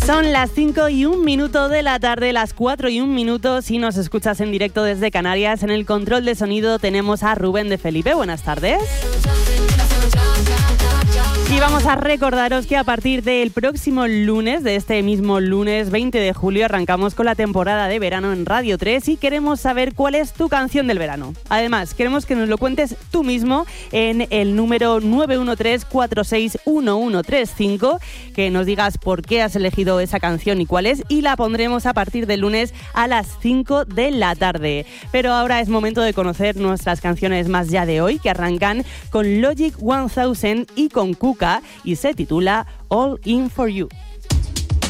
Son las 5:01 de la tarde, las 4:01 si nos escuchas en directo desde Canarias. En el control de sonido tenemos a Rubén de Felipe. Buenas tardes. Y vamos a recordaros que a partir del próximo lunes, de este mismo lunes 20 de julio, arrancamos con la temporada de verano en Radio 3 y queremos saber cuál es tu canción del verano. Además, queremos que nos lo cuentes tú mismo en el número 913-461135, que nos digas por qué has elegido esa canción y cuál es, y la pondremos a partir del lunes a las 5 de la tarde. Pero ahora es momento de conocer nuestras canciones más ya de hoy, que arrancan con Logic 1000 y con Kuka, y se titula All In For You.